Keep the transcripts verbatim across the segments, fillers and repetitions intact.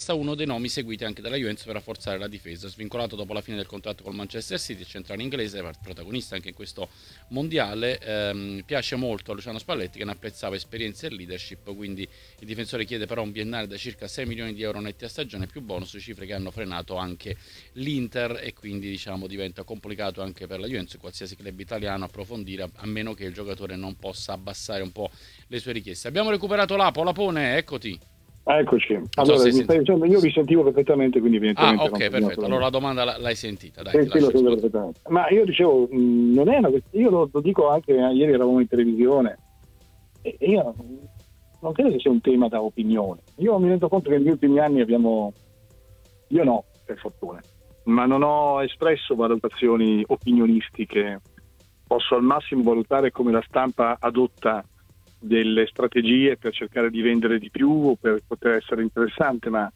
resta uno dei nomi seguiti anche dalla Juventus per rafforzare la difesa. Svincolato dopo la fine del contratto col Manchester City, il centrale inglese, protagonista anche in questo mondiale, ehm, piace molto a Luciano Spalletti, che ne apprezzava esperienza e leadership, quindi il difensore chiede però un biennale da circa sei milioni di euro netti a stagione più bonus, cifre che hanno frenato anche l'Inter, e quindi diciamo diventa complicato anche per la Juventus, qualsiasi club italiano, approfondire, a meno che il giocatore non possa abbassare un po' le sue richieste. Abbiamo recuperato Lapo, Lapone, eccoti. Eccoci. Non so Allora, se mi stai senti... dicendo, io vi sentivo perfettamente, quindi Ah, evidentemente ok, non perfetto. Allora la domanda l'hai sentita, dai, sì, ti sì, lascio lo sento rispondere. perfettamente. Ma io dicevo, mh, non è una questione, io lo, lo dico anche, eh, ieri eravamo in televisione, e e io non credo che sia un tema da opinione. Io mi rendo conto che negli ultimi anni abbiamo, io no, per fortuna, ma non ho espresso valutazioni opinionistiche. Posso al massimo valutare come la stampa adotta delle strategie per cercare di vendere di più o per poter essere interessante, ma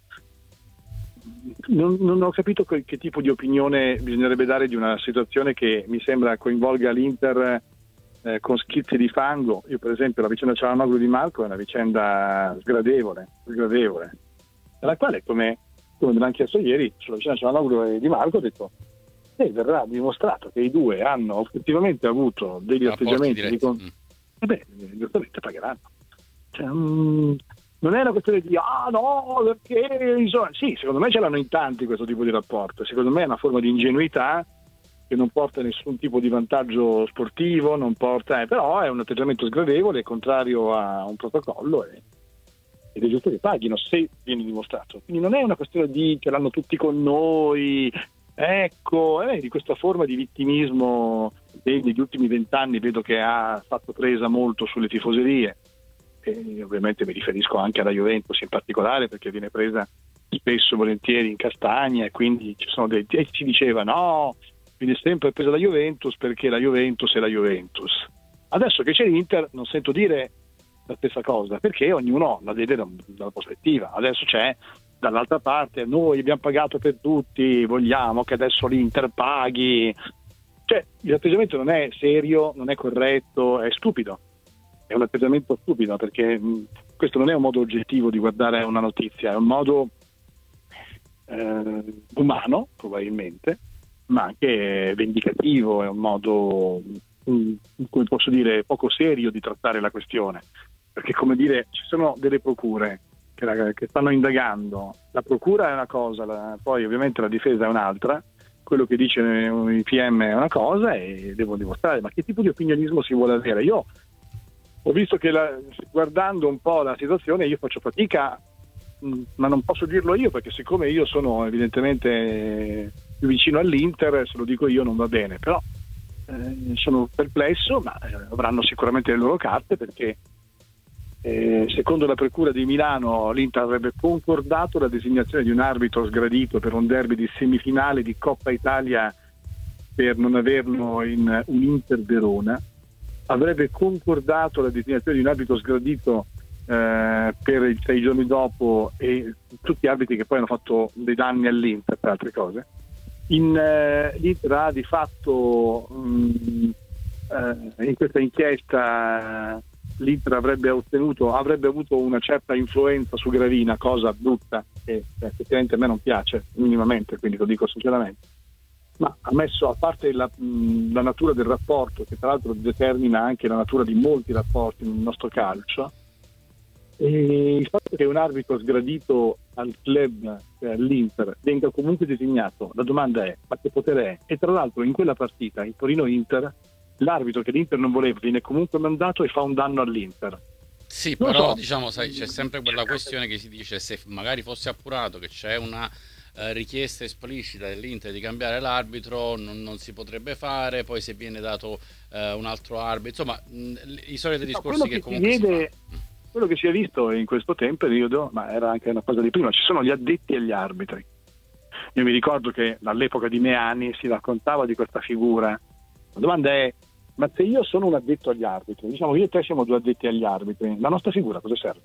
non, non ho capito che, che tipo di opinione bisognerebbe dare di una situazione che mi sembra coinvolga l'Inter eh, con schizzi di fango. Io per esempio la vicenda Cialanoglu di Marco è una vicenda sgradevole, sgradevole, nella quale, come, come me l'hanno chiesto ieri, sulla vicenda Cialanoglu e di Marco ho detto e verrà dimostrato che i due hanno effettivamente avuto degli Rapporti atteggiamenti di diretti. con... Mm. e beh, giustamente pagheranno. Cioè, mm, non è una questione di ah no, perché insomma, sì, secondo me ce l'hanno in tanti questo tipo di rapporto, secondo me è una forma di ingenuità che non porta a nessun tipo di vantaggio sportivo, non porta, eh, però è un atteggiamento sgradevole, contrario a un protocollo, e, ed è giusto che paghino se viene dimostrato. Quindi non è una questione di ce l'hanno tutti con noi, ecco, eh, di questa forma di vittimismo che negli ultimi vent'anni vedo che ha fatto presa molto sulle tifoserie. E ovviamente mi riferisco anche alla Juventus in particolare, perché viene presa spesso e volentieri in castagna, e quindi ci sono dei e si diceva no, viene sempre presa la Juventus perché la Juventus è la Juventus. Adesso che c'è l'Inter non sento dire la stessa cosa, perché ognuno la vede da, dalla prospettiva. Adesso c'è dall'altra parte, noi abbiamo pagato per tutti, vogliamo che adesso l'Inter paghi. Cioè l'atteggiamento non è serio, non è corretto, è stupido. È un atteggiamento stupido, perché mh, questo non è un modo oggettivo di guardare una notizia, è un modo eh, umano probabilmente, ma anche vendicativo, è un modo, mh, come posso dire, poco serio di trattare la questione, perché come dire, ci sono delle procure che, la, che stanno indagando, la procura è una cosa, la, poi ovviamente la difesa è un'altra, quello che dice il P M è una cosa e devo dimostrare, ma che tipo di opinionismo si vuole avere? Io ho visto che la, guardando un po' la situazione io faccio fatica, mh, ma non posso dirlo io, perché siccome io sono evidentemente più vicino all'Inter, se lo dico io non va bene, però eh, sono perplesso, ma eh, avranno sicuramente le loro carte, perché eh, secondo la Procura di Milano l'Inter avrebbe concordato la designazione di un arbitro sgradito per un derby di semifinale di Coppa Italia per non averlo in un Inter Verona, avrebbe concordato la designazione di un arbitro sgradito eh, per i sei giorni dopo, e tutti arbitri che poi hanno fatto dei danni all'Inter per altre cose. In, eh, l'Inter ha di fatto mh, eh, in questa inchiesta eh, l'Inter avrebbe ottenuto avrebbe avuto una certa influenza su Gravina, cosa brutta che effettivamente a me non piace minimamente, quindi lo dico sinceramente. Ma ammesso, a parte la, mh, la natura del rapporto, che tra l'altro determina anche la natura di molti rapporti nel nostro calcio, e il fatto che un arbitro sgradito al club, eh, all'Inter, venga comunque designato, la domanda è: ma che potere è? E tra l'altro in quella partita, in Torino-Inter, l'arbitro che l'Inter non voleva viene comunque mandato e fa un danno all'Inter. Sì, Non lo però so. diciamo, sai, c'è sempre quella questione che si dice, se magari fosse appurato che c'è una eh, richiesta esplicita dell'Inter di cambiare l'arbitro, non, non si potrebbe fare, poi se viene dato eh, un altro arbitro, insomma, mh, i soliti No, discorsi quello che che si comunque si fanno. vede, quello che si è visto in questo tempo, periodo, ma era anche una cosa di prima, ci sono gli addetti agli arbitri. Io mi ricordo che all'epoca di Meani si raccontava di questa figura. La domanda è: ma se io sono un addetto agli arbitri, diciamo che io e te siamo due addetti agli arbitri, la nostra figura cosa serve?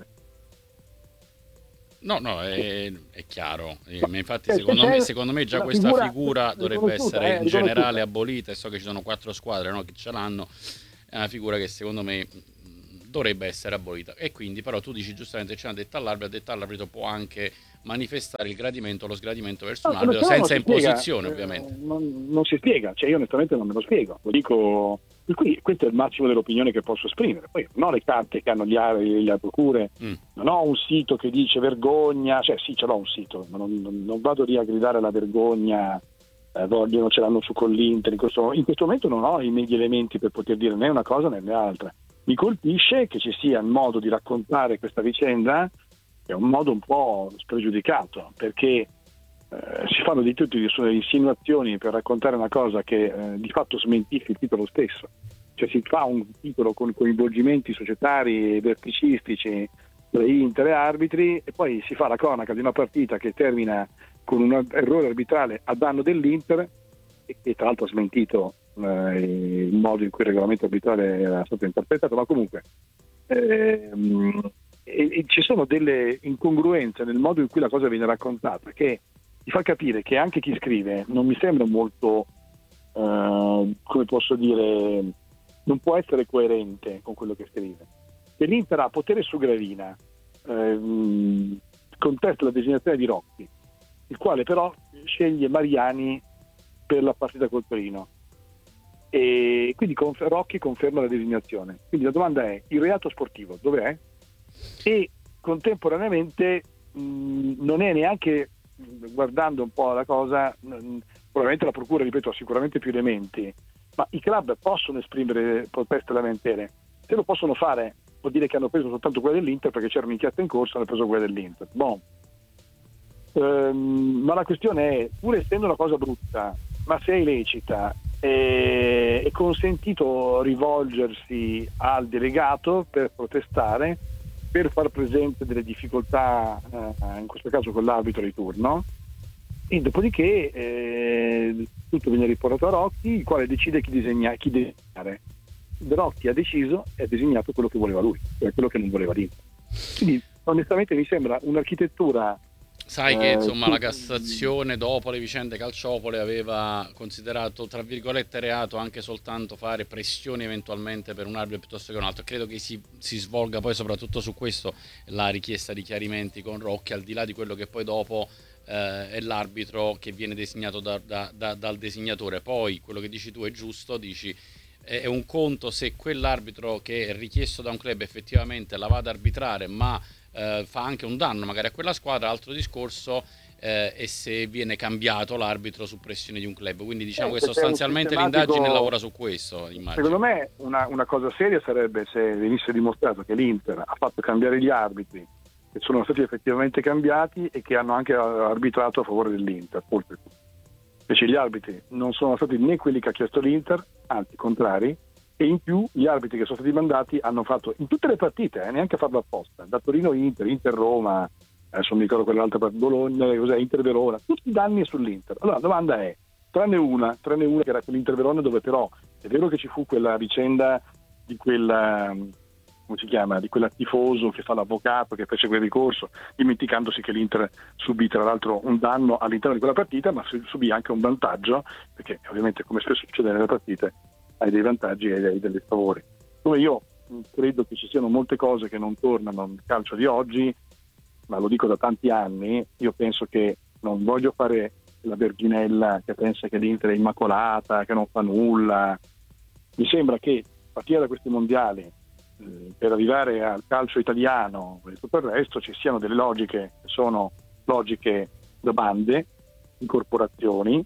No, no, è, è chiaro. Eh, No. ma infatti, Cioè, se secondo me, c'è secondo me già una questa figura figura dovrebbe riconosciuta, essere eh, in generale riconosciuta. abolita. E so che ci sono quattro squadre, no, che ce l'hanno. È una figura che secondo me mh, dovrebbe essere abolita. E quindi, però, tu dici giustamente: c'è una detta all'arbitro, detta all'arbitro può anche manifestare il gradimento o lo sgradimento verso No, un come arbitro, se no non senza si spiega, imposizione eh, ovviamente. non, non si spiega, cioè io onestamente non me lo spiego, lo dico, per cui questo è il massimo dell'opinione che posso esprimere. Poi non ho le carte che hanno gli ari, le procure, Mm. non ho un sito che dice vergogna, cioè sì, ce l'ho un sito, ma non, non- non vado lì a gridare la vergogna, eh, vogliono, ce l'hanno su con l'Inter, in questo, in questo momento non ho i media elementi per poter dire né una cosa né l'altra. Mi colpisce che ci sia il modo di raccontare questa vicenda, che è un modo un po' spregiudicato, perché eh, si fanno di tutte le insinuazioni per raccontare una cosa che eh, di fatto smentisce il titolo stesso. Cioè si fa un titolo con coinvolgimenti societari e verticistici tra Inter e arbitri e poi si fa la cronaca di una partita che termina con un errore arbitrale a danno dell'Inter e che tra l'altro ha smentito eh, il modo in cui il regolamento arbitrale era stato interpretato, ma comunque ehm, e, e ci sono delle incongruenze nel modo in cui la cosa viene raccontata che ti fa capire che anche chi scrive non mi sembra molto, eh, come posso dire, non può essere coerente con quello che scrive. Che l'Inter ha potere su Gravina, ehm, contesta la designazione di Rocchi, il quale però sceglie Mariani per la partita col Torino. E quindi conf- Rocchi conferma la designazione. Quindi la domanda è: il reato sportivo dov'è? E contemporaneamente mh, non è neanche, guardando un po' la cosa, mh, probabilmente la procura, ripeto, ha sicuramente più elementi, ma i club possono esprimere proteste e lamentele. Se lo possono fare vuol dire che hanno preso soltanto quella dell'Inter perché c'era un'inchiesta in corso, hanno preso quella dell'Inter. Bon. Ehm, ma la questione è, pur essendo una cosa brutta, ma se è illecita, è, è consentito rivolgersi al delegato per protestare, per far presente delle difficoltà, eh, in questo caso con l'arbitro di turno, e dopodiché eh, tutto viene riportato a Rocchi, il quale decide chi, disegna, chi disegnare. Rocchi ha deciso e ha disegnato quello che voleva lui, cioè quello che non voleva l'Inter. Quindi onestamente mi sembra un'architettura. Sai che Eh, insomma sì. la Cassazione dopo le vicende calciopole aveva considerato tra virgolette reato anche soltanto fare pressioni eventualmente per un arbitro piuttosto che un altro. Credo che si, si svolga poi soprattutto su questo la richiesta di chiarimenti con Rocchi, al di là di quello che poi dopo eh, è l'arbitro che viene designato da, da, da, dal designatore. Poi quello che dici tu è giusto, dici è un conto se quell'arbitro che è richiesto da un club effettivamente la va ad arbitrare ma eh, fa anche un danno magari a quella squadra, altro discorso eh, e se viene cambiato l'arbitro su pressione di un club, quindi diciamo Eh, che sostanzialmente l'indagine lavora su questo, immagino. Secondo me una, una cosa seria sarebbe se venisse dimostrato che l'Inter ha fatto cambiare gli arbitri, che sono stati effettivamente cambiati e che hanno anche arbitrato a favore dell'Inter, oltretutto. Invece gli arbitri non sono stati né quelli che ha chiesto l'Inter, anzi contrari, e in più gli arbitri che sono stati mandati hanno fatto in tutte le partite, eh, neanche a farlo apposta, da Torino Inter, Inter Roma, adesso non mi ricordo quell'altra partita, Bologna, cos'è, Inter Verona, tutti i danni sull'Inter. Allora la domanda è, tranne una, tranne una che era quell'Inter Verona, dove però è vero che ci fu quella vicenda di quella, come si chiama, di quella tifoso che fa l'avvocato, che fece quel ricorso, dimenticandosi che l'Inter subì tra l'altro un danno all'interno di quella partita, ma subì anche un vantaggio, perché ovviamente come spesso succede nelle partite hai dei vantaggi e hai degli sfavori. Come io credo che ci siano molte cose che non tornano nel calcio di oggi, ma lo dico da tanti anni, io penso che non voglio fare la verginella che pensa che l'Inter è immacolata, che non fa nulla. Mi sembra che a partire da questi mondiali eh, per arrivare al calcio italiano e tutto il resto ci siano delle logiche che sono logiche da bande, di corporazioni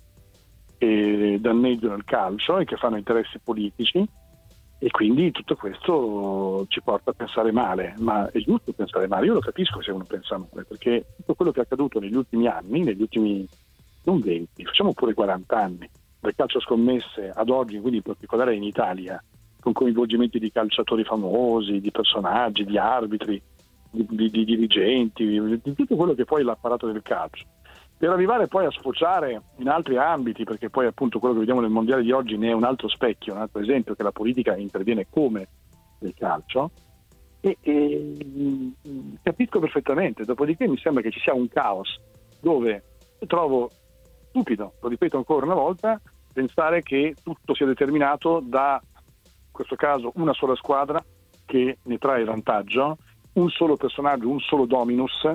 che danneggiano il calcio e che fanno interessi politici, e quindi tutto questo ci porta a pensare male, ma è giusto pensare male, io lo capisco se uno pensa male, perché tutto quello che è accaduto negli ultimi anni, negli ultimi non venti, facciamo pure quaranta anni, dal calcio scommesse ad oggi, quindi in particolare in Italia, con coinvolgimenti di calciatori famosi, di personaggi, di arbitri, di, di, di dirigenti, di tutto quello che poi è l'apparato del calcio, per arrivare poi a sfociare in altri ambiti, perché poi appunto quello che vediamo nel mondiale di oggi ne è un altro specchio, un altro esempio, che la politica interviene come nel calcio, e, e capisco perfettamente. Dopodiché mi sembra che ci sia un caos dove trovo stupido, lo ripeto ancora una volta, pensare che tutto sia determinato da, in questo caso, una sola squadra che ne trae vantaggio, un solo personaggio, un solo dominus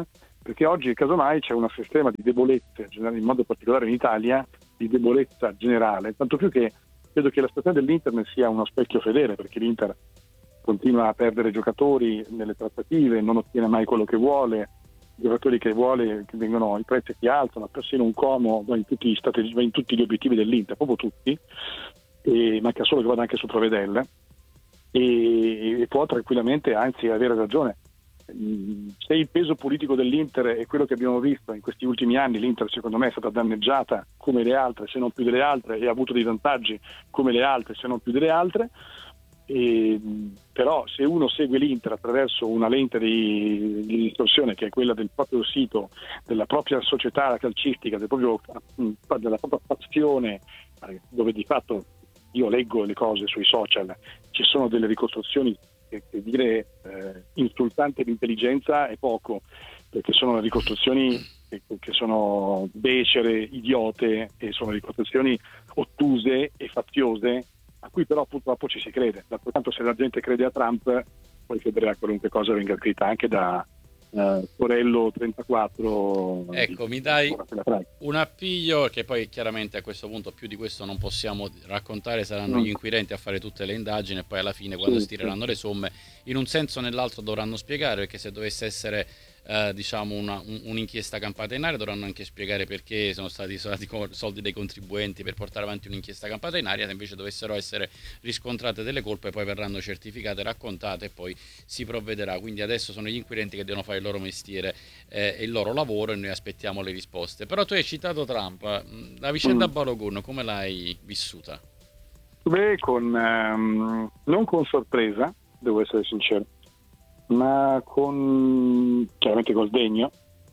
perché oggi casomai c'è un sistema di debolezze, in modo particolare in Italia, di debolezza generale, tanto più che credo che la situazione dell'Inter ne sia uno specchio fedele, perché l'Inter continua a perdere giocatori nelle trattative, non ottiene mai quello che vuole, i giocatori che vuole, che vengono, i prezzi si alzano, persino un Como va in tutti gli, stati, va in tutti gli obiettivi dell'Inter, proprio tutti, e manca solo che vada anche su Provedelle, e, e può tranquillamente, anzi avere ragione. Se il peso politico dell'Inter è quello che abbiamo visto in questi ultimi anni, l'Inter secondo me è stata danneggiata come le altre, se non più delle altre, e ha avuto dei vantaggi come le altre, se non più delle altre. E, però se uno segue l'Inter attraverso una lente di, di distorsione, che è quella del proprio sito, della propria società calcistica, del proprio, della propria passione, dove di fatto io leggo le cose sui social, ci sono delle ricostruzioni che, che dire eh, insultante l'intelligenza è poco, perché sono ricostruzioni che, che sono becere, idiote, e sono ricostruzioni ottuse e faziose, a cui però purtroppo ci si crede. D'altro canto, se la gente crede a Trump, poi crederà a qualunque cosa venga scritta, anche da uh, Torello trentaquattro. Ecco, di, mi dai di un appiglio, che poi chiaramente a questo punto più di questo non possiamo raccontare, saranno mm. gli inquirenti a fare tutte le indagini, e poi alla fine, quando sì, stireranno sì. le somme, in un senso o nell'altro dovranno spiegare, perché se dovesse essere eh, diciamo una, un, un'inchiesta campata in aria, dovranno anche spiegare perché sono stati usati soldi dei contribuenti per portare avanti un'inchiesta campata in aria. Se invece dovessero essere riscontrate delle colpe, poi verranno certificate, raccontate, e poi si provvederà. Quindi adesso sono gli inquirenti che devono fare il loro mestiere eh, e il loro lavoro, e noi aspettiamo le risposte. Però tu hai citato Trump, la vicenda Mm. Balogun come l'hai vissuta? Beh, con, ehm, non con sorpresa, devo essere sincero, ma con chiaramente col degno.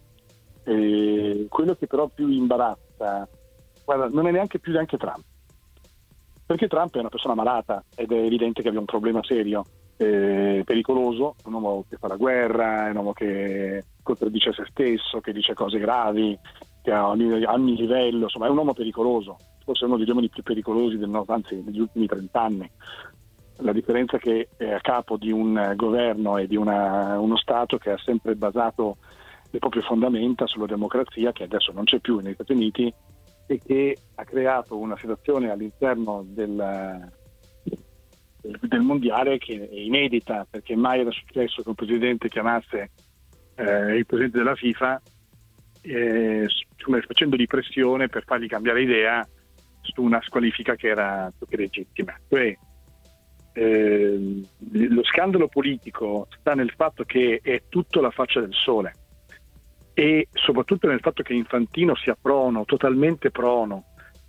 E quello che però più imbarazza, guarda, non è neanche più neanche Trump, perché Trump è una persona malata ed è evidente che abbia un problema serio, eh, pericoloso, un uomo che fa la guerra, è un uomo che contraddice se stesso, che dice cose gravi, che ha ogni, ogni livello, insomma è un uomo pericoloso, forse uno degli uomini più pericolosi del no, anzi degli ultimi trent'anni. La differenza è che è a capo di un governo e di una, uno Stato che ha sempre basato le proprie fondamenta sulla democrazia, che adesso non c'è più negli Stati Uniti, e che ha creato una situazione all'interno del, del mondiale che è inedita, perché mai era successo che un presidente chiamasse eh, il presidente della FIFA eh, facendogli pressione per fargli cambiare idea su una squalifica che era legittima. Cioè, eh, lo scandalo politico sta nel fatto che è tutto la faccia del sole, e soprattutto nel fatto che Infantino sia prono, totalmente prono,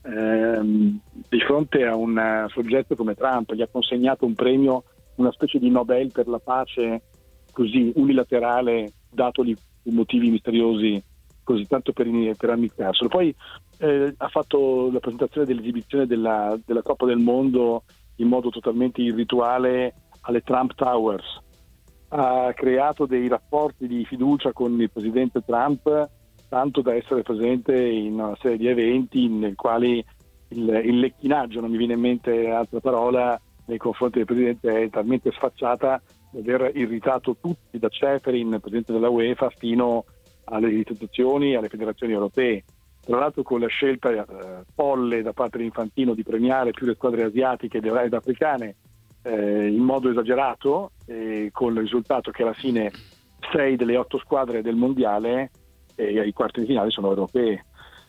ehm, di fronte a un soggetto come Trump. Gli ha consegnato un premio, una specie di Nobel per la pace, così unilaterale, datogli motivi misteriosi, così tanto per, per ammicarselo. Poi eh, ha fatto la presentazione dell'esibizione della, della Coppa del Mondo in modo totalmente irrituale alle Trump Towers. Ha creato dei rapporti di fiducia con il presidente Trump, tanto da essere presente in una serie di eventi nel quali il, il lecchinaggio, non mi viene in mente altra parola, nei confronti del presidente è talmente sfacciata da aver irritato tutti, da Ceferin, presidente della UEFA, fino alle istituzioni e alle federazioni europee. Tra l'altro con la scelta eh, folle da parte di Infantino di premiare più le squadre asiatiche ed africane eh, in modo esagerato, eh, con il risultato che alla fine sei delle otto squadre del mondiale eh, ai quarti di finale sono europee,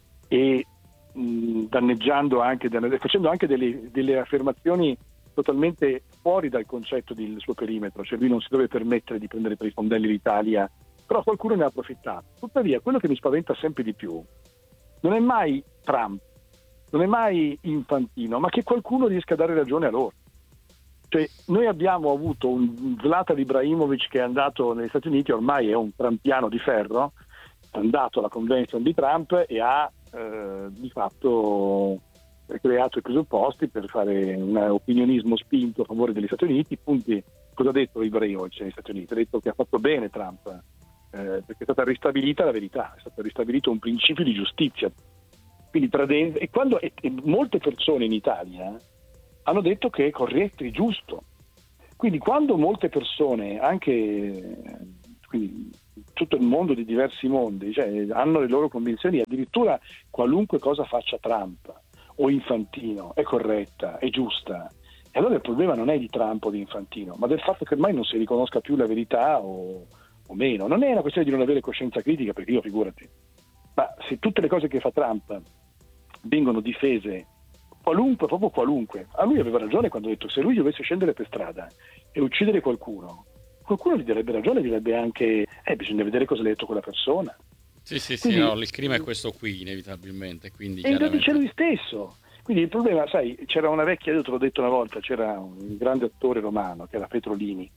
e mh, danneggiando anche, facendo anche delle, delle affermazioni totalmente fuori dal concetto del suo perimetro, cioè lui non si deve permettere di prendere per i fondelli l'Italia, però qualcuno ne ha approfittato. Tuttavia, quello che mi spaventa sempre di più non è mai Trump, non è mai Infantino, ma che qualcuno riesca a dare ragione a loro. Cioè, noi abbiamo avuto un Zlatan Ibrahimovic che è andato negli Stati Uniti, ormai è un trampiano di ferro, è andato alla convention di Trump e ha eh, di fatto creato i presupposti per fare un opinionismo spinto a favore degli Stati Uniti. Punti. Cosa ha detto Ibrahimovic negli Stati Uniti? Ha detto che ha fatto bene Trump, eh, perché è stata ristabilita la verità, è stato ristabilito un principio di giustizia. Quindi tradendo, e quando e, e molte persone in Italia hanno detto che è corretto e giusto. Quindi quando molte persone, anche quindi, tutto il mondo di diversi mondi, cioè hanno le loro convinzioni, addirittura qualunque cosa faccia Trump o Infantino è corretta, è giusta. E allora il problema non è di Trump o di Infantino, ma del fatto che ormai non si riconosca più la verità o, o meno. Non è una questione di non avere coscienza critica, perché io figurati, ma se tutte le cose che fa Trump vengono difese, qualunque, proprio qualunque, a lui aveva ragione quando ha detto: se lui dovesse scendere per strada e uccidere qualcuno, qualcuno gli darebbe ragione, direbbe anche eh, bisogna vedere cosa ha detto quella persona. Sì, sì, Quindi, sì, no, il crimine è questo qui, inevitabilmente. Quindi, e lo chiaramente... dice lui stesso. Quindi il problema, sai, c'era una vecchia, io te l'ho detto una volta, c'era un grande attore romano che era Petrolini,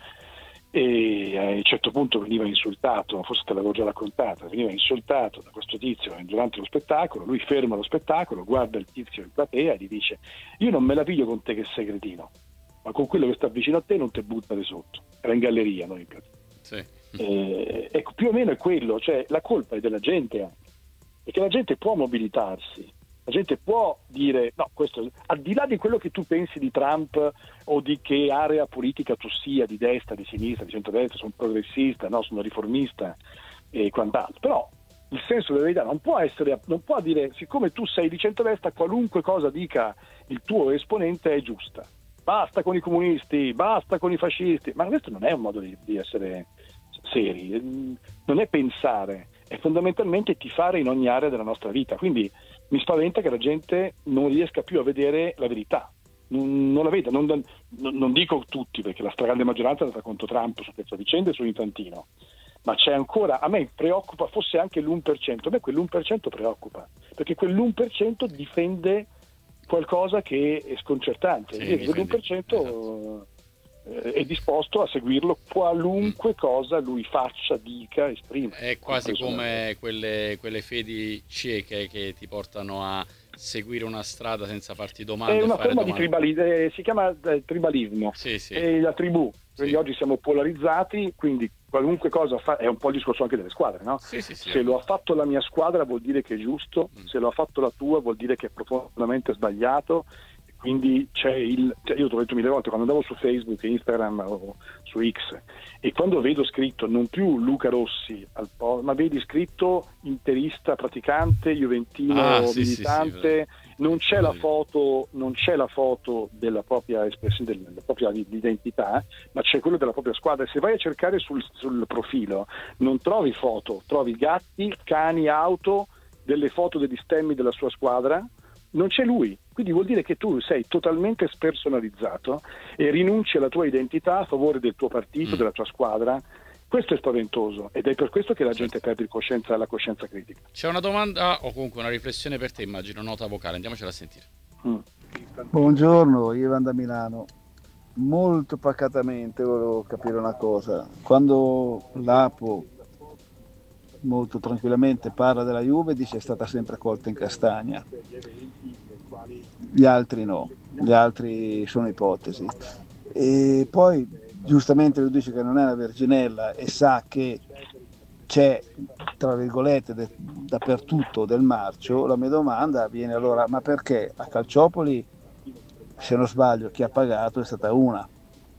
e a un certo punto veniva insultato, forse te l'avevo già raccontata, veniva insultato da questo tizio durante lo spettacolo. Lui ferma lo spettacolo, guarda il tizio in platea e gli dice: io non me la piglio con te che sei cretino, ma con quello che sta vicino a te non te buttare sotto. Era in galleria, non in piazza. Sì. Eh, ecco, più o meno è quello, cioè la colpa è della gente anche, perché la gente può mobilitarsi, la gente può dire no, questo, al di là di quello che tu pensi di Trump o di che area politica tu sia, di destra, di sinistra, di centrodestra, sono progressista, no, sono riformista e quant'altro, però il senso della verità non può essere, non può dire siccome tu sei di centrodestra qualunque cosa dica il tuo esponente è giusta, basta con i comunisti, basta con i fascisti, ma questo non è un modo di, di essere seri, non è pensare, è fondamentalmente tifare in ogni area della nostra vita. Quindi mi spaventa che la gente non riesca più a vedere la verità, non, non la veda, non, non, non dico tutti, perché la stragrande maggioranza è andata contro Trump su questa vicenda e su Infantino, ma c'è ancora, a me preoccupa fosse anche l'uno per cento, a me quell'uno per cento preoccupa, perché quell'uno per cento difende qualcosa che è sconcertante, sì, e quell'uno per cento esatto. È disposto a seguirlo qualunque mm. cosa lui faccia, dica, esprima. È quasi come quelle, quelle fedi cieche che ti portano a seguire una strada senza farti domande. È una fare forma domande. di tribalismo, si chiama tribalismo, sì, sì. È la tribù, quindi sì. oggi siamo polarizzati, quindi qualunque cosa fa, è un po' il discorso anche delle squadre, no? Sì, sì, sì, se lo ha fatto la mia squadra vuol dire che è giusto, mm. se lo ha fatto la tua vuol dire che è profondamente sbagliato. Quindi c'è il, cioè io te l'ho detto mille volte, quando andavo su Facebook, Instagram o su X, e quando vedo scritto non più Luca Rossi al po- ma vedi scritto interista praticante, juventino ah, sì, militante, sì, sì, non c'è la foto, non c'è la foto della propria espressione, della propria identità, ma c'è quello della propria squadra. E se vai a cercare sul, sul profilo non trovi foto, trovi gatti, cani, auto, delle foto degli stemmi della sua squadra. Non c'è lui, quindi vuol dire che tu sei totalmente spersonalizzato e rinunci alla tua identità a favore del tuo partito, mm. della tua squadra. Questo è spaventoso ed è per questo che la certo. gente perde il coscienza, la coscienza critica. C'è una domanda o comunque una riflessione per te, immagino, nota vocale, andiamocela a sentire. Mm. Buongiorno, Ivan da Milano. Molto pacatamente volevo capire una cosa. Quando l'Apo molto tranquillamente parla della Juve, dice è stata sempre colta in castagna, gli altri no, gli altri sono ipotesi. E poi giustamente lui dice che non è una verginella e sa che c'è tra virgolette de, dappertutto del marcio. La mia domanda viene allora: ma perché a Calciopoli, se non sbaglio, chi ha pagato è stata una,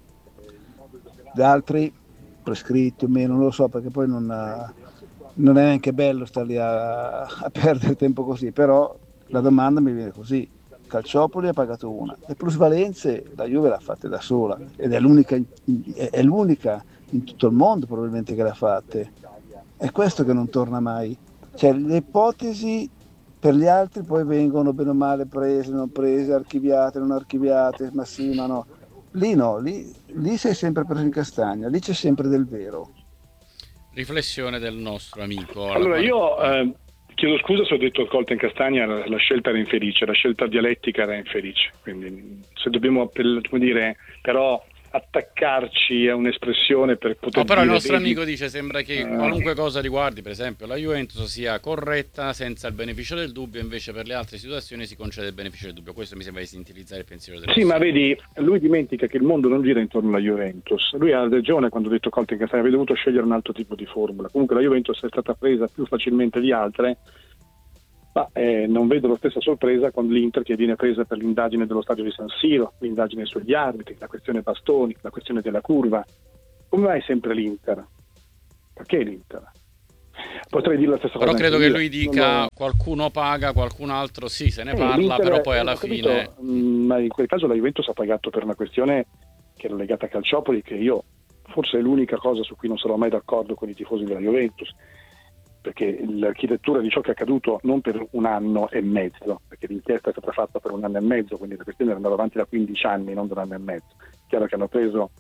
gli altri prescritti o meno, non lo so, perché poi non ha, non è neanche bello star lì a, a perdere tempo così, però la domanda mi viene così: Calciopoli ha pagato una, le plusvalenze la Juve l'ha fatte da sola ed è l'unica, è l'unica in tutto il mondo probabilmente che l'ha fatte. È questo che non torna mai, cioè le ipotesi per gli altri poi vengono bene o male prese, non prese, archiviate, non archiviate, ma sì, ma no. Lì no, lì, lì sei sempre preso in castagna, lì c'è sempre del vero. Riflessione del nostro amico. Allora quale... io eh, chiedo scusa se ho detto colta in castagna, la, la scelta era infelice, la scelta dialettica era infelice, quindi se dobbiamo, come dire, però attaccarci a un'espressione per poter no, però dire, il nostro vedi, amico dice sembra che uh, qualunque cosa riguardi per esempio la Juventus sia corretta senza il beneficio del dubbio, invece per le altre situazioni si concede il beneficio del dubbio. Questo mi sembra di sintetizzare il pensiero del sì, ma vedi, lui dimentica che il mondo non gira intorno alla Juventus. Lui ha ragione quando ha detto colta in castagna, avrebbe dovuto scegliere un altro tipo di formula. Comunque la Juventus è stata presa più facilmente di altre, ma eh, non vedo la stessa sorpresa con l'Inter che viene presa per l'indagine dello stadio di San Siro, l'indagine sugli arbitri, la questione Bastoni, la questione della curva. Come mai sempre l'Inter? Perché l'Inter? Potrei dire la stessa però cosa. Però credo che io. lui dica lo... qualcuno paga, qualcun altro sì, se ne eh, parla, però poi alla capito, fine... Ma in quel caso la Juventus ha pagato per una questione che era legata a Calciopoli, che io forse è l'unica cosa su cui non sarò mai d'accordo con i tifosi della Juventus, perché l'architettura di ciò che è accaduto non per un anno e mezzo, perché l'inchiesta è stata fatta per un anno e mezzo, quindi la questione andava avanti da quindici anni, non da un anno e mezzo. Chiaro che hanno preso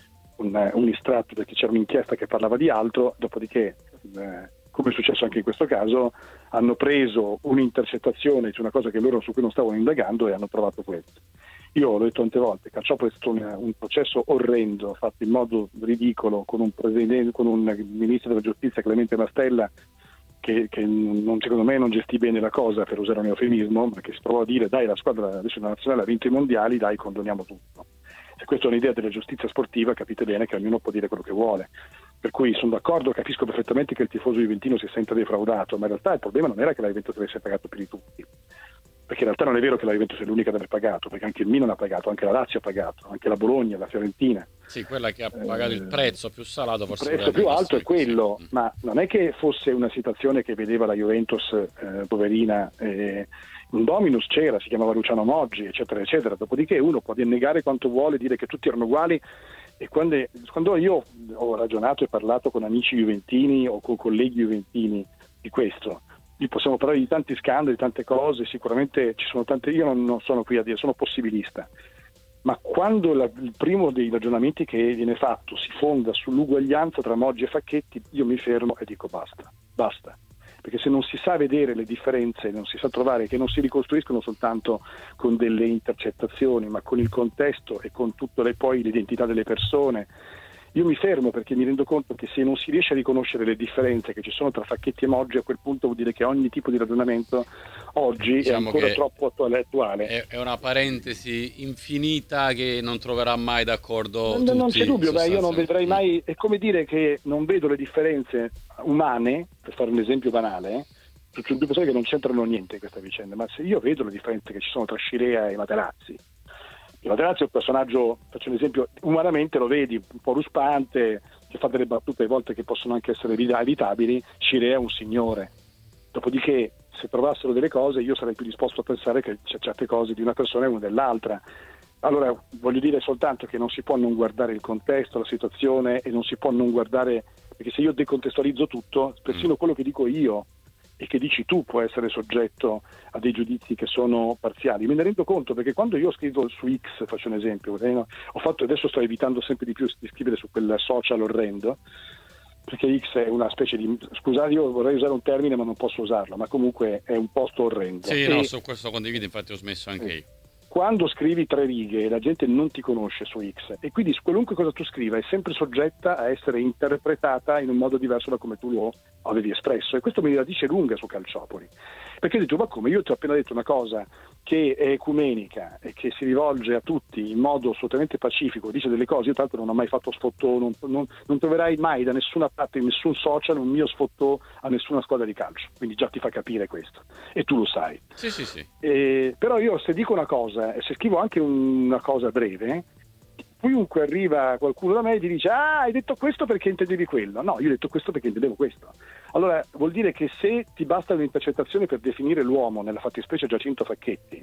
un, un estratto perché c'era un'inchiesta che parlava di altro, dopodiché, eh, come è successo anche in questo caso, hanno preso un'intercettazione su una cosa che loro su cui non stavano indagando e hanno trovato questo. Io l'ho detto tante volte, Calciopoli è stato un, un processo orrendo, fatto in modo ridicolo, con un, presidente, con un ministro della giustizia, Clemente Mastella, che, che non, secondo me non gestì bene la cosa, per usare un eufemismo, ma che si provò a dire dai, la squadra adesso la nazionale ha vinto i mondiali, dai, condoniamo tutto. Se questa è un'idea della giustizia sportiva, capite bene che ognuno può dire quello che vuole. Per cui sono d'accordo, capisco perfettamente che il tifoso juventino si senta defraudato, ma in realtà il problema non era che la Juventus avesse pagato più di tutti, perché in realtà non è vero che la Juventus è l'unica ad aver pagato, perché anche il Milan ha pagato, anche la Lazio ha pagato, anche la Bologna, la Fiorentina. Sì, quella che ha pagato eh, il prezzo più salato, forse il prezzo più alto è quello, sì. Ma non è che fosse una situazione che vedeva la Juventus eh, poverina, eh, un dominus c'era, si chiamava Luciano Moggi, eccetera, eccetera. Dopodiché uno può negare quanto vuole, dire che tutti erano uguali, e quando, quando io ho ragionato e parlato con amici juventini o con colleghi juventini di questo, possiamo parlare di tanti scandali, di tante cose, sicuramente ci sono tante, io non, non sono qui a dire, sono possibilista, ma quando la, il primo dei ragionamenti che viene fatto si fonda sull'uguaglianza tra Moggi e Facchetti, io mi fermo e dico basta, basta, perché se non si sa vedere le differenze, non si sa trovare, che non si ricostruiscono soltanto con delle intercettazioni, ma con il contesto e con tutte le, poi l'identità delle persone. Io mi fermo perché mi rendo conto che se non si riesce a riconoscere le differenze che ci sono tra Facchetti e Moggi, a quel punto vuol dire che ogni tipo di ragionamento oggi diciamo è ancora troppo attuale. È, è una parentesi infinita che non troverà mai d'accordo non, tutti. Non c'è dubbio, beh, io non vedrei mai, è come dire che non vedo le differenze umane, per fare un esempio banale, sono due persone che non c'entrano niente in questa vicenda, ma se io vedo le differenze che ci sono tra Scirea e Materazzi, Materazzi è un personaggio, faccio un esempio, umanamente lo vedi, un po' ruspante, che fa delle battute a volte che possono anche essere evitabili, Scirea è un signore. Dopodiché, se trovassero delle cose, io sarei più disposto a pensare che c'è certe cose di una persona e una dell'altra. Allora, voglio dire soltanto che non si può non guardare il contesto, la situazione, e non si può non guardare, perché se io decontestualizzo tutto, persino quello che dico io e che dici tu può essere soggetto a dei giudizi che sono parziali. Me ne rendo conto perché quando io scrivo su X, faccio un esempio, eh, ho fatto, adesso sto evitando sempre di più di scrivere su quel social orrendo, perché X è una specie di, scusate, io vorrei usare un termine ma non posso usarlo, ma comunque è un posto orrendo. Sì, e, no, su questo condivido, infatti ho smesso anche io. Quando scrivi tre righe la gente non ti conosce su X e quindi qualunque cosa tu scriva è sempre soggetta a essere interpretata in un modo diverso da come tu lo avevi espresso, e questo mi la dice lunga su Calciopoli, perché ho detto ma come, io ti ho appena detto una cosa che è ecumenica e che si rivolge a tutti in modo assolutamente pacifico, dice delle cose, io tra l'altro non ho mai fatto sfottò, non, non, non troverai mai da nessuna parte, in nessun social, un mio sfottò a nessuna squadra di calcio, quindi già ti fa capire questo e tu lo sai. Sì, sì, sì. Eh, però io se dico una cosa e se scrivo anche una cosa breve, chiunque arriva qualcuno da me e ti dice ah, hai detto questo perché intendevi quello. No, io ho detto questo perché intendevo questo. Allora vuol dire che se ti basta un'intercettazione per definire l'uomo, nella fattispecie Giacinto Facchetti,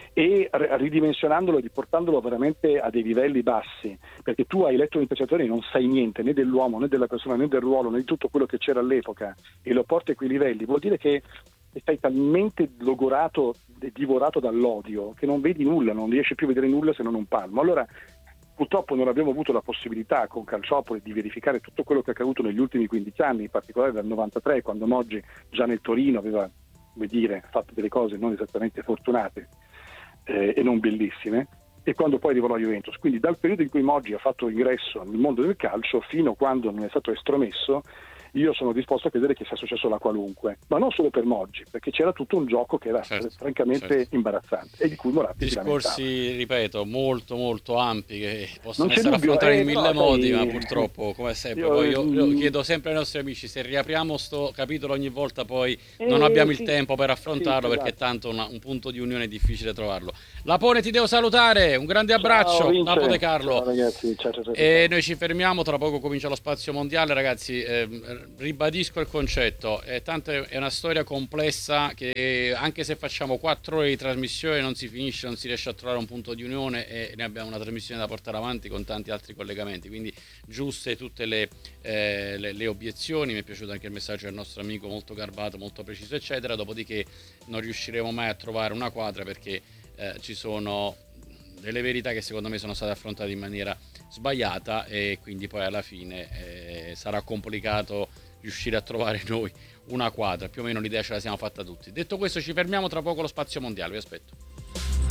e ridimensionandolo e riportandolo veramente a dei livelli bassi, perché tu hai letto un'intercettazione e non sai niente né dell'uomo né della persona né del ruolo né di tutto quello che c'era all'epoca e lo porti a quei livelli, vuol dire che stai talmente logorato e divorato dall'odio che non vedi nulla, non riesci più a vedere nulla se non un palmo. Allora purtroppo non abbiamo avuto la possibilità con Calciopoli di verificare tutto quello che è accaduto negli ultimi quindici anni, in particolare dal novantatré, quando Moggi già nel Torino aveva, come dire, fatto delle cose non esattamente fortunate eh, e non bellissime, e quando poi arrivò la Juventus. Quindi dal periodo in cui Moggi ha fatto ingresso nel mondo del calcio fino a quando non è stato estromesso, io sono disposto a credere che sia successo la qualunque, ma non solo per Moggi, perché c'era tutto un gioco che era certo, francamente certo. imbarazzante e di cui Moratti si lamentava. Discorsi, ripeto, molto molto ampi che possono non essere dubbio, affrontati eh, in mille no, modi, dai, ma purtroppo come sempre io, poi io, io chiedo sempre ai nostri amici se riapriamo sto capitolo ogni volta poi eh, non abbiamo sì, il tempo per affrontarlo, sì, perché esatto. tanto una, un punto di unione è difficile trovarlo. Lapone, ti devo salutare, un grande abbraccio. Ciao, Lapo De Carlo. Ciao ragazzi, ciao, ciao, ciao, E noi ci fermiamo, tra poco comincia lo spazio mondiale, ragazzi. Eh, ribadisco il concetto, eh, tanto è, è una storia complessa che anche se facciamo quattro ore di trasmissione non si finisce, non si riesce a trovare un punto di unione e ne abbiamo una trasmissione da portare avanti con tanti altri collegamenti, quindi giuste tutte le, eh, le, le obiezioni. Mi è piaciuto anche il messaggio del nostro amico, molto garbato, molto preciso eccetera, dopodiché non riusciremo mai a trovare una quadra perché eh, ci sono delle verità che secondo me sono state affrontate in maniera sbagliata e quindi poi alla fine eh, sarà complicato riuscire a trovare noi una quadra. Più o meno l'idea ce la siamo fatta tutti. Detto questo, ci fermiamo, tra poco lo spazio mondiale, vi aspetto.